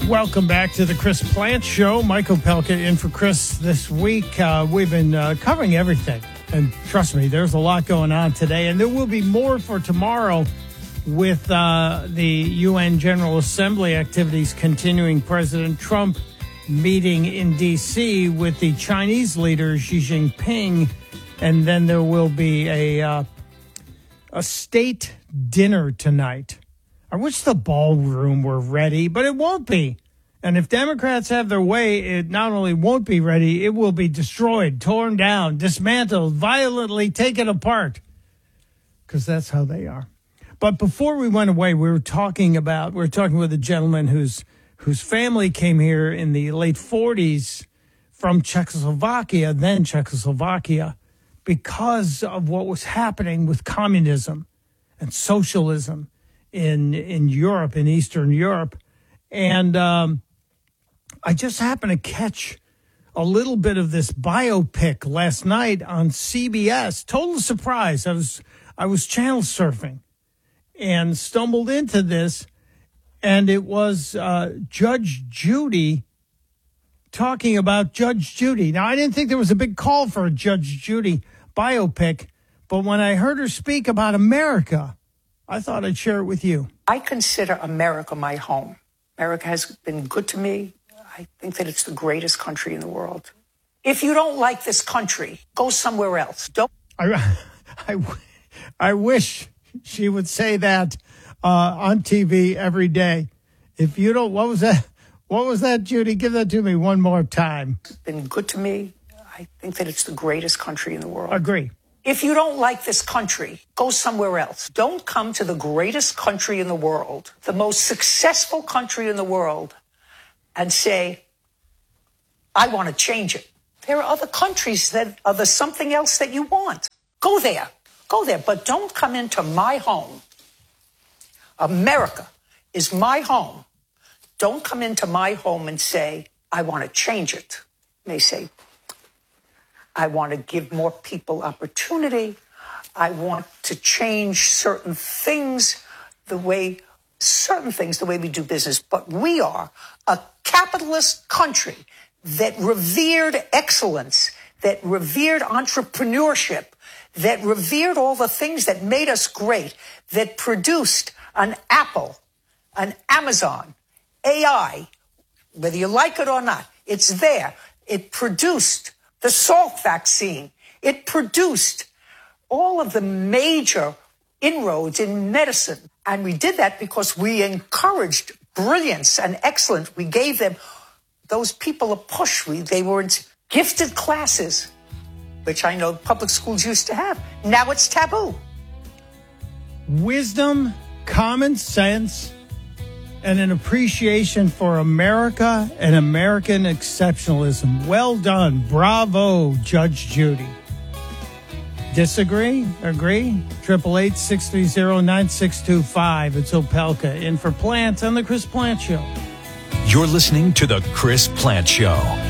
Welcome back to the Chris Plante Show. Michael Pelka in for Chris this week. We've been covering everything. And trust me, there's a lot going on today. And there will be more for tomorrow with the UN General Assembly activities continuing. President Trump meeting in D.C. with the Chinese leader Xi Jinping. And then there will be a state dinner tonight. I wish the ballroom were ready, but it won't be. And if Democrats have their way, it not only won't be ready, it will be destroyed, torn down, dismantled, violently taken apart. Because that's how they are. But before we went away, we were talking with a gentleman whose family came here in the late 40s from Czechoslovakia, because of what was happening with communism and socialism in Europe, in Eastern Europe. And I just happened to catch a little bit of this biopic last night on CBS. Total surprise. I was channel surfing and stumbled into this, and it was Judge Judy talking about Judge Judy. Now, I didn't think there was a big call for a Judge Judy biopic, but when I heard her speak about America, I thought I'd share it with you. I consider America my home. America has been good to me. I think that it's the greatest country in the world. If you don't like this country, go somewhere else. Don't. I wish she would say that on TV every day. If you don't, what was that? What was that, Judy? Give that to me one more time. It's been good to me. I think that it's the greatest country in the world. Agree. If you don't like this country, go somewhere else. Don't come to the greatest country in the world, the most successful country in the world, and say, I want to change it. There are other countries that are the something else that you want. Go there. Go there. But don't come into my home. America is my home. Don't come into my home and say, I want to change it. They say, I want to give more people opportunity. I want to change certain things the way we do business. But we are a capitalist country that revered excellence, that revered entrepreneurship, that revered all the things that made us great, that produced an Apple, an Amazon, AI, whether you like it or not, it's there. It produced the Salk vaccine. It produced all of the major inroads in medicine. And we did that because we encouraged brilliance and excellence. We gave those people a push. They were in gifted classes, which I know public schools used to have. Now it's taboo. Wisdom, common sense, and an appreciation for America and American exceptionalism. Well done. Bravo, Judge Judy. Disagree? Agree? 888-630-9625. It's Opelka in for Plante on The Chris Plante Show. You're listening to The Chris Plante Show.